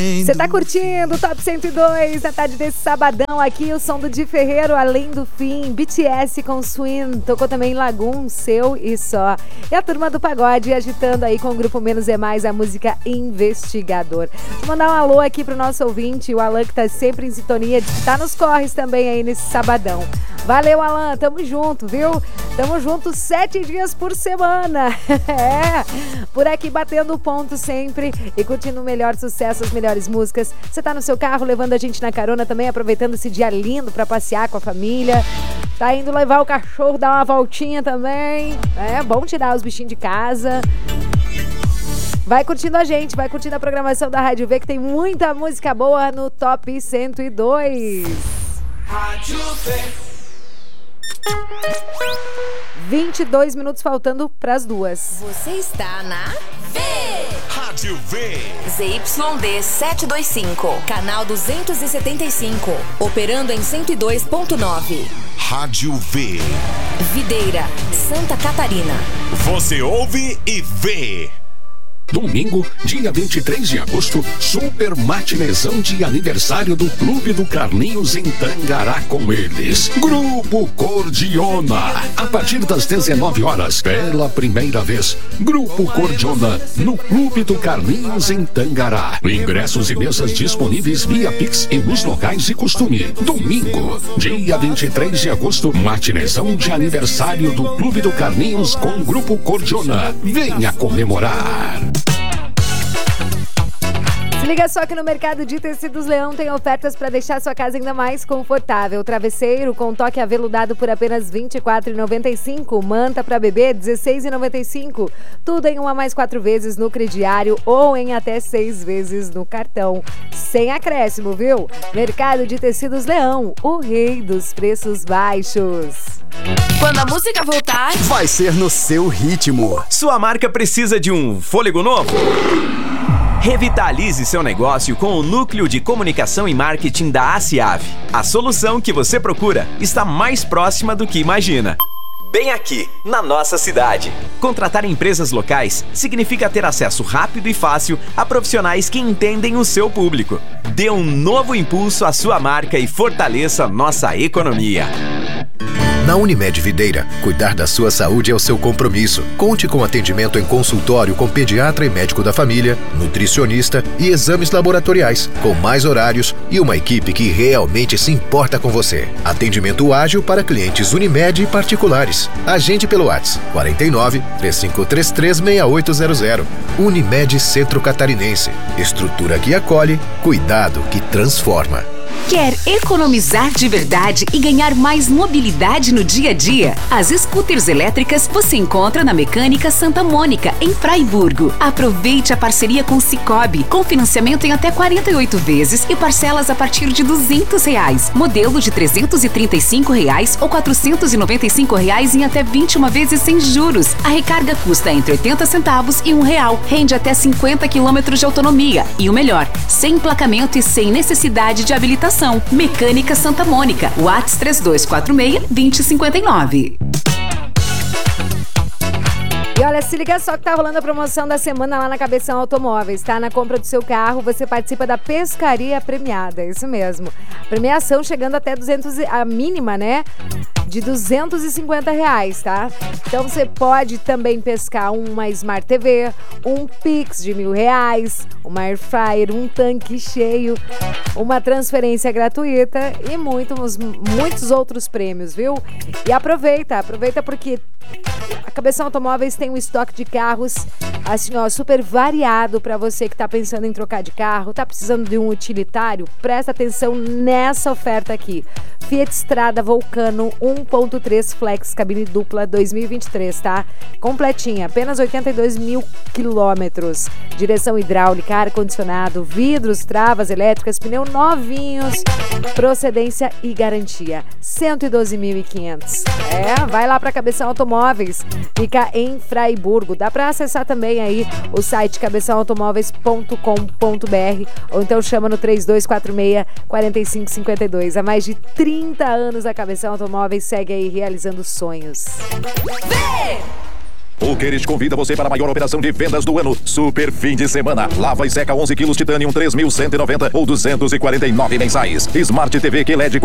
Você tá curtindo o Top 102 na tarde desse sabadão aqui, o som do Di Ferreiro, Além do Fim, BTS com Swim, tocou também Lagoon, Seu e Só. E a turma do pagode agitando aí com o grupo Menos é Mais, a música Investigador. Vou mandar um alô aqui pro nosso ouvinte, o Alan, que tá sempre em sintonia, tá nos corres também aí nesse sabadão. Valeu, Alan, tamo junto, viu? Tamo junto 7 dias por semana. É, por aqui batendo ponto sempre e curtindo o melhor sucesso, as melhores músicas. Você tá no seu carro levando a gente na carona também, aproveitando esse dia lindo pra passear com a família. Tá indo levar o cachorro, dar uma voltinha também. É bom tirar os bichinhos de casa. Vai curtindo a gente, vai curtindo a programação da Rádio V, que tem muita música boa no Top 102. Rádio V. 22 minutos faltando pras 2. Você está na V. Rádio V. ZYD 725, canal 275, operando em 102.9. Rádio V. Videira, Santa Catarina. Você ouve e vê. Domingo, dia 23 de agosto, super matinezão de aniversário do Clube do Carlinhos em Tangará com eles. Grupo Cordiona. A partir das 19 horas, pela primeira vez, Grupo Cordiona no Clube do Carlinhos em Tangará. Ingressos e mesas disponíveis via Pix e nos locais de costume. Domingo, dia 23 de agosto, matinezão de aniversário do Clube do Carlinhos com Grupo Cordiona. Venha comemorar. Se liga só que no Mercado de Tecidos Leão tem ofertas para deixar sua casa ainda mais confortável. Travesseiro com toque aveludado por apenas R$ 24,95. Manta para bebê, R$ 16,95. Tudo em 1 a mais 4 vezes no crediário ou em até 6 vezes no cartão. Sem acréscimo, viu? Mercado de Tecidos Leão, o rei dos preços baixos. Quando a música voltar, vai ser no seu ritmo. Sua marca precisa de um fôlego novo? Revitalize seu negócio com o Núcleo de Comunicação e Marketing da ACIAV. A solução que você procura está mais próxima do que imagina. Bem aqui, na nossa cidade. Contratar empresas locais significa ter acesso rápido e fácil a profissionais que entendem o seu público. Dê um novo impulso à sua marca e fortaleça nossa economia. Na Unimed Videira, cuidar da sua saúde é o seu compromisso. Conte com atendimento em consultório com pediatra e médico da família, nutricionista e exames laboratoriais, com mais horários e uma equipe que realmente se importa com você. Atendimento ágil para clientes Unimed e particulares. Agende pelo WhatsApp 49 3533 6800. Unimed Centro Catarinense. Estrutura que acolhe, cuidado que transforma. Quer economizar de verdade e ganhar mais mobilidade no dia a dia? As scooters elétricas você encontra na Mecânica Santa Mônica, em Fraiburgo. Aproveite a parceria com Sicoob, com financiamento em até 48 vezes e parcelas a partir de R$200. Modelo de R$335 ou R$495 em até 21 vezes sem juros. A recarga custa entre 80 centavos e R$1. Rende até 50 quilômetros de autonomia. E o melhor, sem emplacamento e sem necessidade de habilitação. Mecânica Santa Mônica, WhatsApp 3246-2059. E olha, se liga só que tá rolando a promoção da semana lá na Cabeção Automóveis, tá? Na compra do seu carro, você participa da pescaria premiada, isso mesmo. Premiação chegando até 200, a mínima, né? De R$250, tá? Então você pode também pescar uma Smart TV, um Pix de R$1.000, uma Air Fryer, um tanque cheio, uma transferência gratuita e muitos outros prêmios, viu? E aproveita porque a Cabeção Automóveis tem um estoque de carros assim, ó, super variado para você que tá pensando em trocar de carro, tá precisando de um utilitário, presta atenção nessa oferta aqui. Fiat Strada Vulcano 1.3 Flex cabine dupla 2023, tá? Completinha, apenas 82 mil quilômetros. Direção hidráulica, ar-condicionado, vidros, travas elétricas, pneu novinhos, procedência e garantia. 112.500. Vai lá pra Cabeção Automóveis, fica em Fraiburgo. Dá pra acessar também aí o site cabeçãoautomóveis.com.br ou então chama no 3246-4552. Há mais de 30 anos a Cabeção Automóveis segue aí realizando sonhos. O Queres convida você para a maior operação de vendas do ano. Super fim de semana. Lava e seca 11 quilos Titanium 3.190 ou 249 mensais. Smart TV QLED